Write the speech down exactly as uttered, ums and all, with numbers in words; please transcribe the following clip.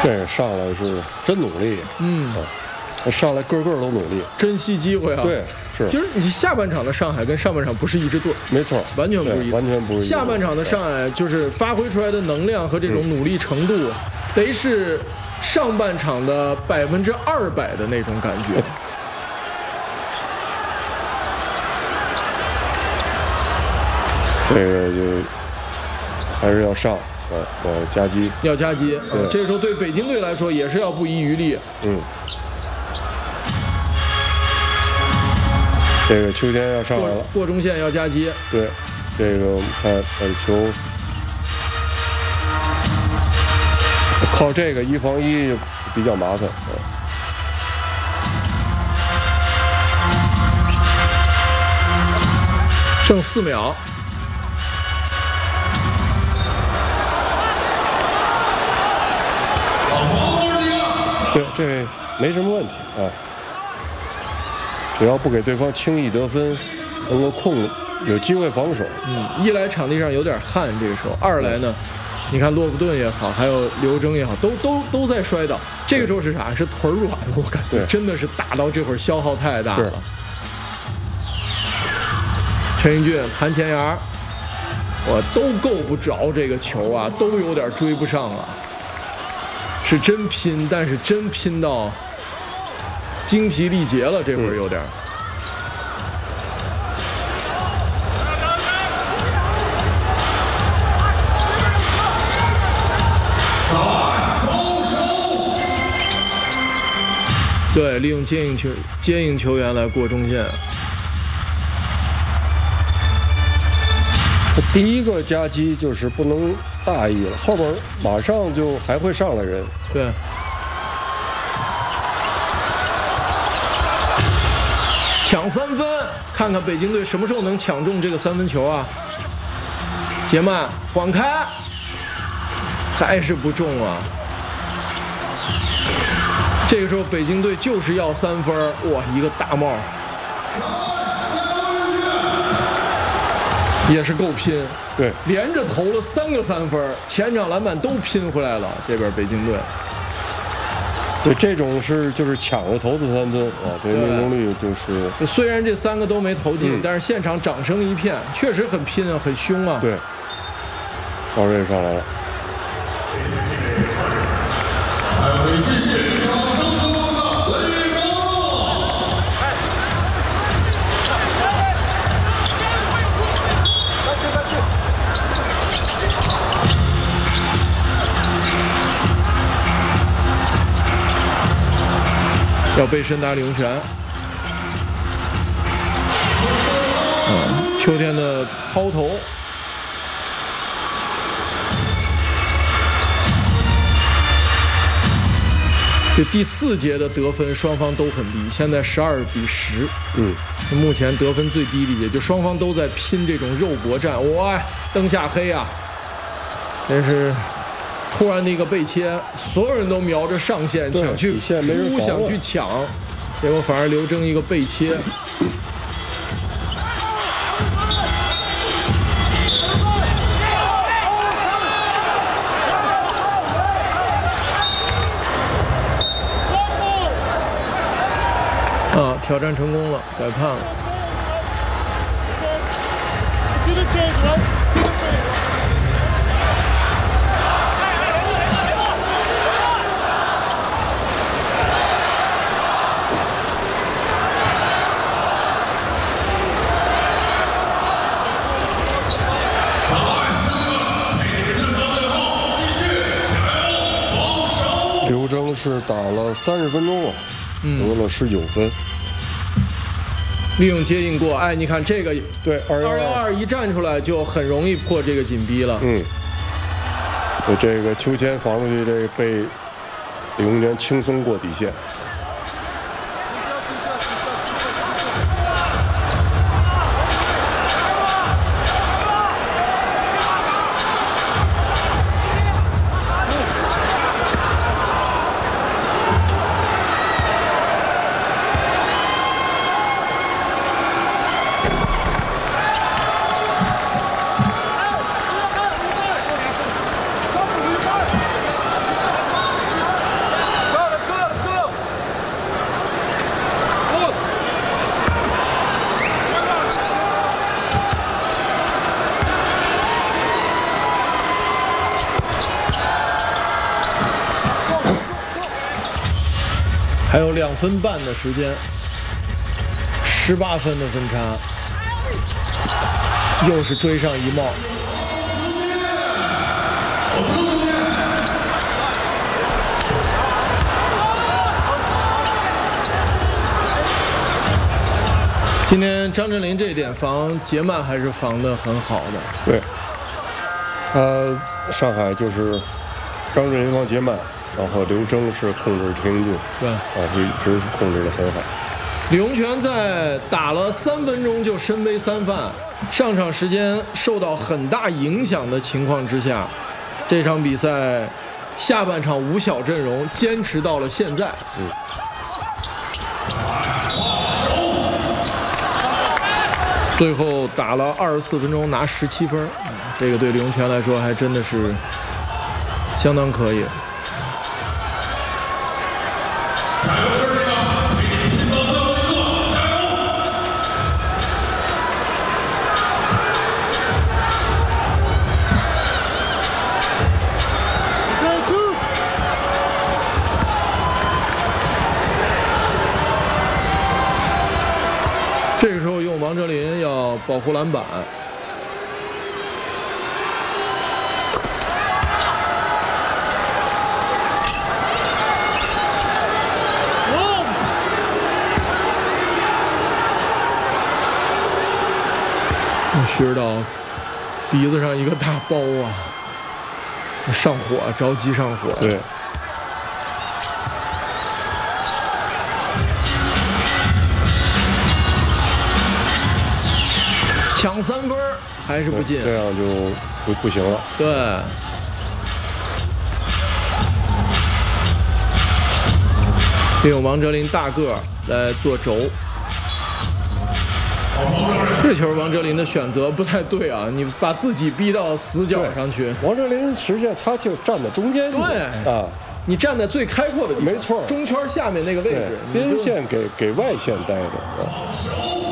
这上来是真努力， 嗯， 啊、上来个个都努力， 珍惜机会啊。 对，是。 就是你下半场的上海跟上半场不是一支队， 没错， 完全不一， 完全不一。 下半场的上海就是发挥出来的能量和这种努力程度，嗯、得是上半场的百分之二百的那种感觉。 这个就还是要上。呃呃，夹击要夹击，嗯，这个时候对北京队来说也是要不遗余力。 嗯，这个秋天要上来了， 过, 过中线要夹击。 对，这个我们看把球靠这个一防一就比较麻烦。嗯、 剩四秒。 对，这没什么问题啊，只要不给对方轻易得分，能够控有机会防守。 嗯，一来场地上有点汗，这个时候；二来呢，你看洛夫顿也好，还有刘铮也好，都都都在摔倒。这个时候是啥？是腿软了，我感觉真的是打到这会儿消耗太大了。陈英俊弹前沿，我都够不着这个球啊，都有点追不上啊。是真拼，但是真拼到精疲力竭了，这会儿有点。对，利用接应球接应球员来过中线。 第一个夹击就是不能大意了，后边马上就还会上来人。 对，抢三分，看看北京队什么时候能抢中这个三分球啊！杰曼晃开，还是不中啊！这个时候北京队就是要三分，哇，一个大帽。也是够拼， 对， 连着投了三个三分，前场篮板都拼回来了。这边北京队， 对，这种是就是抢着投的三分啊，这命中率就是。 虽然这三个都没投进， 嗯、 但是现场掌声一片，确实很拼啊，很凶啊。 对，高瑞上来了。 继续。 要背身打李永泉，嗯，秋天的抛投，这第四节的得分双方都很低，现在十二比十， 嗯， 目前得分最低的也就双方都在拼这种肉搏战，哇，灯下黑啊，真是。突然的一个背切，所有人都瞄着上线想去扑，想去抢，结果反而刘铮一个背切。啊，挑战成功了，改判了。 刘铮是打了三十分钟了，得了十九分。 利用接应过，哎，你看这个， 对，二幺二一站出来就很容易破这个紧逼了。 嗯，这个秋千防出去，这个被李永泉轻松过底线。 还有两分半的时间，十八分的分差，又是追上一帽。今天张镇麟这一点防杰曼还是防得很好的。 对，呃，上海就是张镇麟防杰曼，然后刘铮是控制陈英俊， 对， 啊，是一直是控制得很好。 李洪权在打了三分钟就身背三犯，上场时间受到很大影响的情况之下，这场比赛下半场五小阵容坚持到了现在。 嗯。 最后打了二十四分钟，拿十七分，这个对李洪权来说还真的是相当可以。这个时候用王哲林要保护篮板，徐指导鼻子上一个大包啊，上火，着急上火。 对。 抢三分还是不进， 这样就不不行了。 对，利用王哲林大个来做轴。这球王哲林的选择不太对啊，你把自己逼到死角上去。 王哲林实际上他就站在中间， 对啊， 你站在最开阔的地方， 没错， 中圈下面那个位置， 边线给给外线待着。